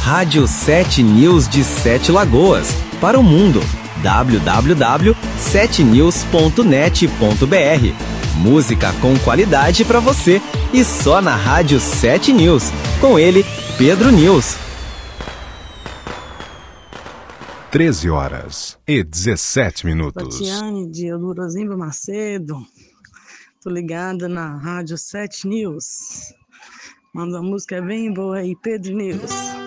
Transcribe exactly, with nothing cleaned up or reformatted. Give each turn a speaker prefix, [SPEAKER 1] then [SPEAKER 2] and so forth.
[SPEAKER 1] Rádio sete News de Sete Lagoas, para o mundo. w w w ponto sete news ponto net ponto b r. Música com qualidade para você e só na Rádio sete News. Com ele, Pedro News.
[SPEAKER 2] treze horas e dezessete minutos.
[SPEAKER 3] Tatiane de Eudorozimba Macedo. Tô ligada na Rádio sete News. Manda uma música bem boa aí, Pedro News.